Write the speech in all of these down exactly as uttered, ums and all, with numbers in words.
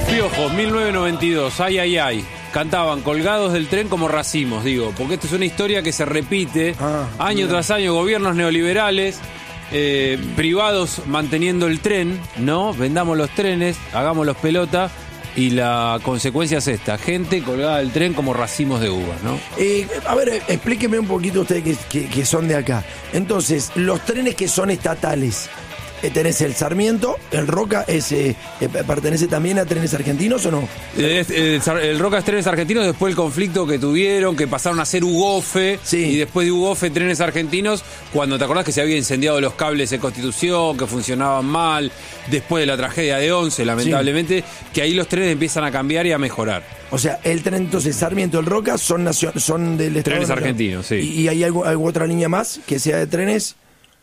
Piojos, mil novecientos noventa y dos, ay, ay, ay. Cantaban colgados del tren como racimos, digo, porque esto es una historia que se repite ah, año mira. tras año, gobiernos neoliberales, eh, privados manteniendo el tren, ¿no? Vendamos los trenes, hagámoslos pelota, y la consecuencia es esta, gente colgada del tren como racimos de uvas, ¿no? Eh, a ver, explíqueme un poquito ustedes que, que, que son de acá. Entonces, los trenes que son estatales, eh, tenés el Sarmiento, el Roca, ese, eh, ¿pertenece también a trenes argentinos o no? Es, el, el Roca es trenes argentinos, después el conflicto que tuvieron, que pasaron a ser Ugofe, sí. Y después de Ugofe trenes argentinos, cuando te acordás que se habían incendiado los cables de Constitución, que funcionaban mal, después de la tragedia de Once, lamentablemente, sí. Que ahí los trenes empiezan a cambiar y a mejorar. O sea, el tren, entonces, Sarmiento, el Roca, son, nacion- son del Estado. Trenes argentinos, sí. ¿Y, y hay algo, alguna otra línea más que sea de trenes?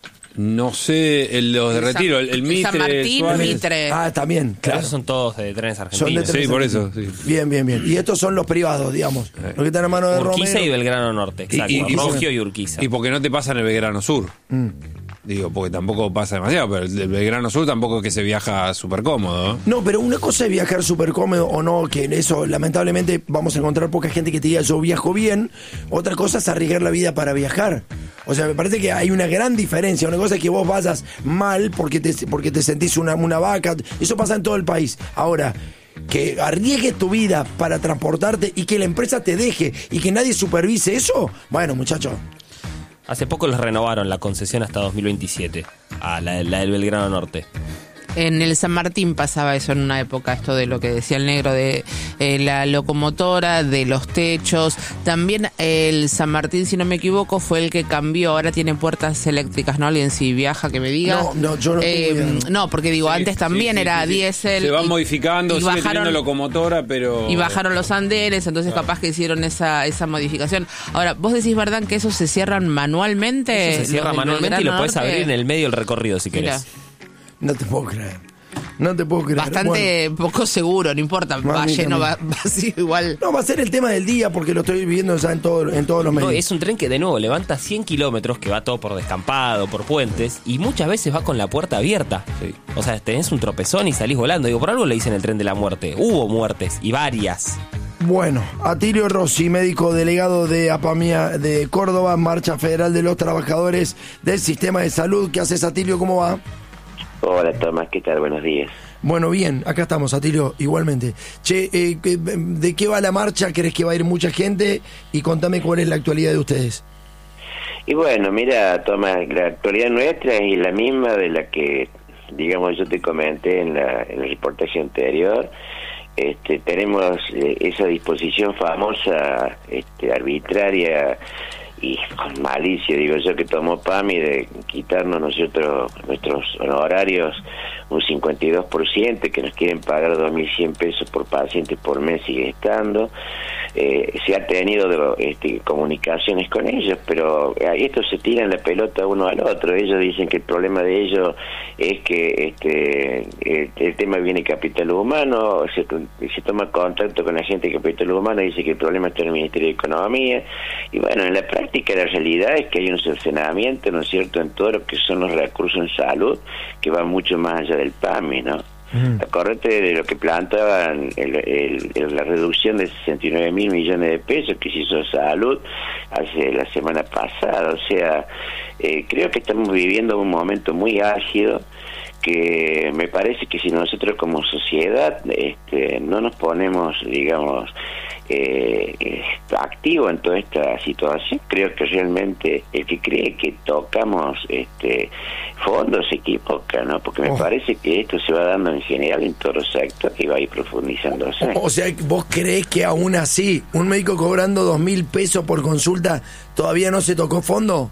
No sé, el, los de el Retiro, San, el, el Mitre. San Martín, Suárez. Mitre. Ah, también, claro. Esos son todos de trenes argentinos. Son de trenes sí, por argentinos. eso, sí. Bien, bien, bien. Y estos son los privados, digamos. Eh. Los que están a mano de Romero. Urquiza y Belgrano Norte, exacto. Y, y, y Rogio y Urquiza. Y porque no te pasa en el Belgrano Sur. Mm. Digo, porque tampoco pasa demasiado, pero el del Belgrano Sur tampoco es que se viaja súper cómodo. No, pero una cosa es viajar súper cómodo o no, que en eso lamentablemente vamos a encontrar poca gente que te diga yo viajo bien. Otra cosa es arriesgar la vida para viajar. O sea, me parece que hay una gran diferencia. Una cosa es que vos vayas mal porque te, porque te sentís una, una vaca. Eso pasa en todo el país. Ahora, que arriesgues tu vida para transportarte y que la empresa te deje y que nadie supervise eso, bueno, muchachos. Hace poco les renovaron la concesión hasta dos mil veintisiete, a la, la del Belgrano Norte. En el San Martín pasaba eso en una época, esto de lo que decía el negro, de eh, la locomotora, de los techos. También el San Martín, si no me equivoco, fue el que cambió, ahora tiene puertas eléctricas, ¿no? Alguien si viaja que me diga. No, no, yo no eh, No, porque digo, sí, antes también sí, era sí, sí. diésel. Se van y, modificando, y sigue bajaron, teniendo locomotora, pero... Y bajaron los andenes, entonces claro. Capaz que hicieron esa esa modificación. Ahora, vos decís, ¿verdad, que esos se cierran manualmente? Eso se cierra manualmente y lo podés abrir en el medio del recorrido si querés. Mira. No te puedo creer. No te puedo creer. Bastante bueno, poco seguro, no importa. Va lleno, va vacío igual. No, va a ser el tema del día porque lo estoy viviendo ya en, todo, en todos los medios. No, es un tren que de nuevo levanta cien kilómetros, que va todo por descampado, por puentes, y muchas veces va con la puerta abierta. Sí. O sea, tenés un tropezón y salís volando. Digo, por algo le dicen el tren de la muerte. Hubo muertes, y varias. Bueno, Atilio Rossi, médico delegado de APAMIA de Córdoba, Marcha Federal de los Trabajadores del Sistema de Salud. ¿Qué haces, Atilio? ¿Cómo va? Hola, Tomás, ¿qué tal? Buenos días. Bueno, bien, acá estamos, Atilio, igualmente. Che, eh, ¿de qué va la marcha? ¿Crees que va a ir mucha gente? Y contame cuál es la actualidad de ustedes. Y bueno, mira, Tomás, la actualidad nuestra es la misma de la que, digamos, yo te comenté en, la, en el reportaje anterior. Este, tenemos eh, esa disposición famosa, este, arbitraria y con malicia, digo yo, que tomó PAMI de quitarnos nosotros nuestros honorarios un cincuenta y dos por ciento, que nos quieren pagar dos mil cien pesos por paciente por mes, sigue estando. Eh, se ha tenido de, este, comunicaciones con ellos, pero estos se tiran la pelota uno al otro. Ellos dicen que el problema de ellos es que este el, el tema viene capital humano, se, se toma contacto con la gente de capital humano y dice que el problema está en el Ministerio de Economía. Y bueno, en la práctica la realidad es que hay un cercenamiento, ¿no es cierto?, en todo lo que son los recursos en salud, que va mucho más allá del PAMI, ¿no? Mm. Acordate de lo que planteaban el, el, el, la reducción de sesenta y nueve mil millones de pesos que se hizo en salud hace la semana pasada. O sea, eh, creo que estamos viviendo un momento muy álgido, que me parece que si nosotros como sociedad este, no nos ponemos, digamos, eh, eh, activo en toda esta situación, creo que realmente el que cree que tocamos este fondo se equivoca, ¿no? Porque me oh. parece que esto se va dando en general en todos los sectores y va a ir profundizándose. O sea, ¿vos creés que aún así un médico cobrando dos mil pesos por consulta todavía no se tocó fondo?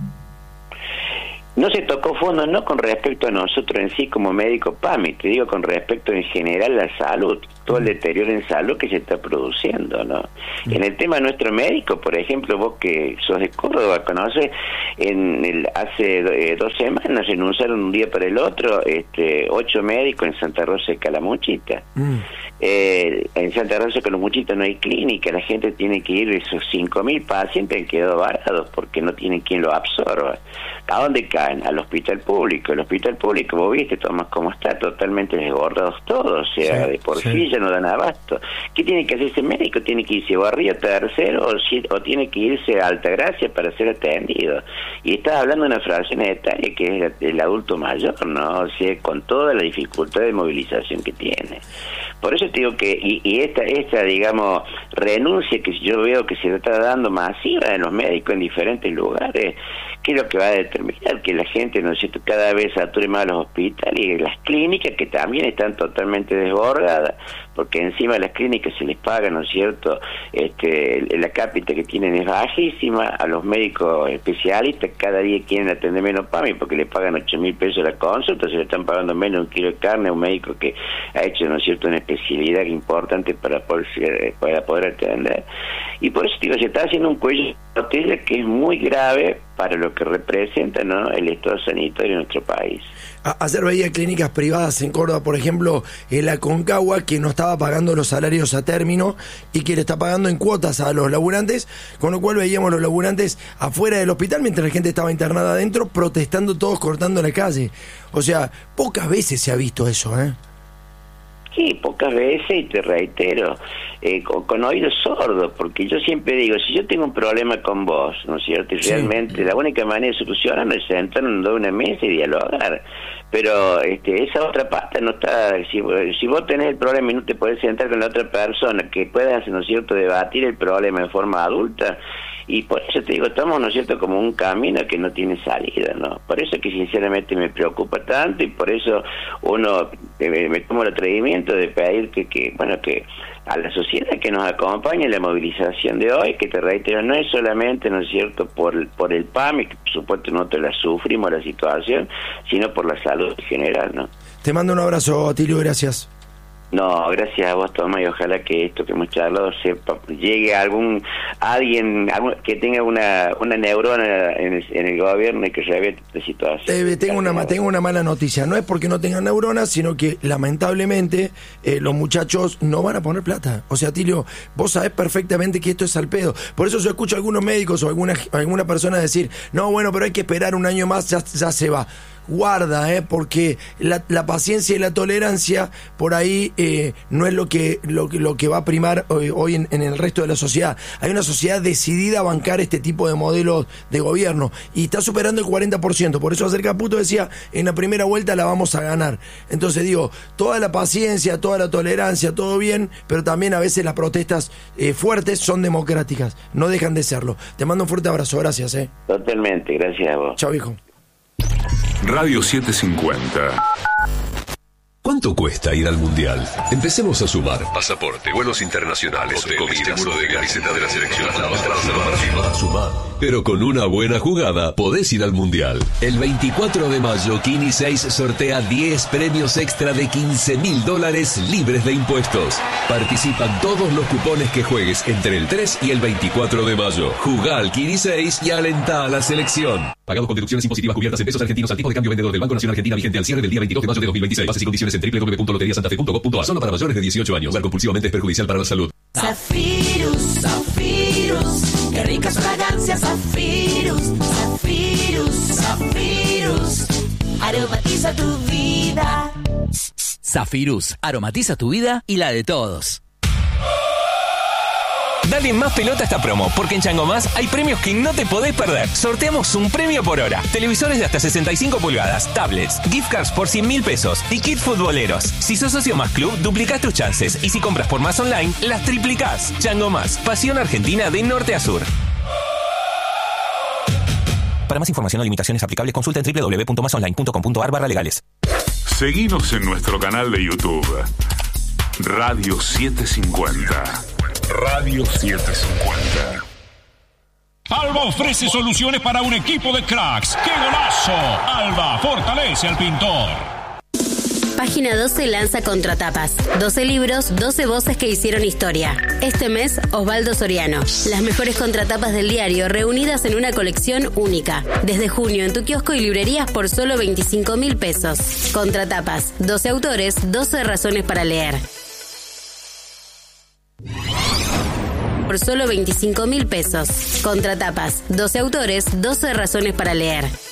No se tocó fondo, no con respecto a nosotros en sí como médico PAMI, te digo con respecto en general a la salud, todo el deterioro en salud que se está produciendo, ¿no? Mm. En el tema nuestro médico, por ejemplo, vos que sos de Córdoba, conoces, en el, hace eh, dos semanas renunciaron un día para el otro este, ocho médicos en Santa Rosa de Calamuchita. Mm. Eh, en Santa Rosa de Calamuchita no hay clínica, la gente tiene que ir, esos cinco mil pacientes han quedado varados porque no tienen quien lo absorba. ¿A dónde cae? van al hospital público. El hospital público, vos viste, Tomás, cómo está, totalmente desbordados todos, o sea, sí, de por sí. sí ya no dan abasto. ¿Qué tiene que hacer ese médico? ¿Tiene que irse a Barrio Tercero o, si, o tiene que irse a Altagracia para ser atendido? Y estás hablando de una fracción etaria que es el, el adulto mayor, ¿no? O sea, con toda la dificultad de movilización que tiene. Por eso te digo que, y, y esta, esta, digamos, renuncia que yo veo que se está dando masiva en los médicos en diferentes lugares, que es lo que va a determinar que la gente, ¿no es cierto?, cada vez sature más los hospitales y las clínicas, que también están totalmente desbordadas, porque encima de las clínicas se les paga, ¿no es cierto?, este, la cápita que tienen es bajísima. A los médicos especialistas cada día quieren atender menos P A M I porque le pagan ocho mil pesos la consulta, se le están pagando menos un kilo de carne a un médico que ha hecho, ¿no es cierto?, una especialidad importante para poder, para poder atender. Y por eso, digo, se está haciendo un cuello de botella que es muy grave para lo que representa, ¿no?, el estado sanitario en nuestro país. Ayer veía clínicas privadas en Córdoba, por ejemplo, en la Concagua, que no estaba pagando los salarios a término y que le está pagando en cuotas a los laburantes, con lo cual veíamos los laburantes afuera del hospital mientras la gente estaba internada adentro, protestando todos, cortando la calle. O sea, pocas veces se ha visto eso, ¿eh? Sí, pocas veces, y te reitero, eh, con, con oídos sordos, porque yo siempre digo, si yo tengo un problema con vos, ¿no es cierto? Y sí. realmente la única manera de solucionarlo es sentarnos en una mesa y dialogar. Pero este, esa otra parte no está, si, si vos tenés el problema y no te podés sentar con la otra persona, que puedas, ¿no es cierto?, debatir el problema de forma adulta. Y por eso te digo, estamos, ¿no es cierto?, como un camino que no tiene salida, ¿no? Por eso que sinceramente me preocupa tanto, y por eso uno eh, me tomo el atrevimiento de pedir que, que, bueno, que a la sociedad que nos acompañe en la movilización de hoy, que te reitero, no es solamente, ¿no es cierto?, por, por el P A M I, que por supuesto nosotros la sufrimos la situación, sino por la salud en general, ¿no? Te mando un abrazo, Atilio, gracias. No, gracias a vos, Tomás, y ojalá que esto que hemos charlado sepa, llegue a algún alguien algún, que tenga una una neurona en el, en el gobierno y que revierte esta situación. Eh, tengo una tengo una mala noticia, no es porque no tengan neuronas, sino que lamentablemente eh, los muchachos no van a poner plata. O sea, Tilio, vos sabés perfectamente que esto es al pedo. Por eso yo escucho a algunos médicos o alguna alguna persona decir, no, bueno, pero hay que esperar un año más, ya, ya se va. Guarda, eh, porque la, la paciencia y la tolerancia por ahí eh, no es lo que lo, lo que va a primar hoy, hoy en, en el resto de la sociedad. Hay una sociedad decidida a bancar este tipo de modelos de gobierno y está superando el cuarenta por ciento. Por eso ayer Caputo decía, en la primera vuelta la vamos a ganar. Entonces digo, toda la paciencia, toda la tolerancia, todo bien, pero también a veces las protestas eh, fuertes son democráticas, no dejan de serlo. Te mando un fuerte abrazo, gracias. eh. Totalmente, gracias a vos. Chao, hijo. Radio setecientos cincuenta. ¿Cuánto cuesta ir al Mundial? Empecemos a sumar. Pasaporte, vuelos internacionales, comida, seguro de camiseta de la selección. Sumar, sumar. Pero con una buena jugada podés ir al Mundial. El veinticuatro de mayo, Kini seis sortea diez premios extra de quince mil dólares libres de impuestos. Participan todos los cupones que juegues entre el tres y el veinticuatro de mayo. Jugá al Kini seis y alentá a la selección. Pagados con deducciones impositivas cubiertas en pesos argentinos al tipo de cambio vendedor del Banco Nacional Argentina vigente al cierre del día veintidós de mayo de dos mil veintiséis. Bases y condiciones en doble u doble u doble u punto lotería santa fe punto gov punto a r. Solo para mayores de dieciocho años. Jugar compulsivamente es perjudicial para la salud. Zafirus, Zafirus, qué ricas fragancias, Zafirus, Zafirus, Zafirus, aromatiza tu vida. Zafirus, aromatiza tu vida y la de todos. Dale más pelota a esta promo, porque en Chango Más hay premios que no te podés perder. Sorteamos un premio por hora. Televisores de hasta sesenta y cinco pulgadas, tablets, gift cards por cien mil pesos y kit futboleros. Si sos socio Más Club, duplicás tus chances. Y si compras por Más Online, las triplicás. Chango Más, pasión argentina de norte a sur. Para más información o limitaciones aplicables, consulta en doble u doble u doble u punto más online punto com punto a r barra legales. Seguinos en nuestro canal de YouTube. Radio setecientos cincuenta. Radio setecientos cincuenta. Alba ofrece soluciones para un equipo de cracks. ¡Qué golazo! Alba fortalece al pintor. Página doce lanza Contratapas. doce libros, doce voces que hicieron historia. Este mes, Osvaldo Soriano. Las mejores contratapas del diario reunidas en una colección única. Desde junio en tu kiosco y librerías por solo veinticinco mil pesos. Contratapas. doce autores, doce razones para leer. Por solo veinticinco mil pesos. Contratapas. doce autores, doce razones para leer.